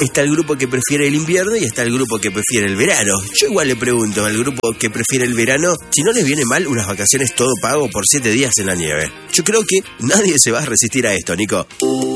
está el grupo que prefiere el invierno y está el grupo que prefiere el verano. Yo igual le pregunto al grupo que prefiere el verano si no les viene mal unas vacaciones todo pago por 7 días en la nieve. Yo creo que nadie se va a resistir a esto, Nico.